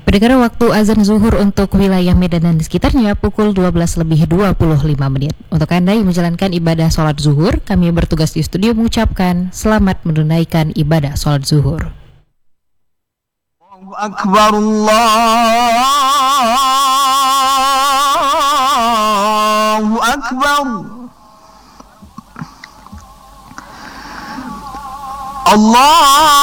Pendengar, waktu azan zuhur untuk wilayah Medan dan sekitarnya pukul 12:25. Untuk Anda yang menjalankan ibadah sholat zuhur, kami bertugas di studio mengucapkan selamat menunaikan ibadah sholat zuhur. Allahu Akbar, Allahu Akbar. Allah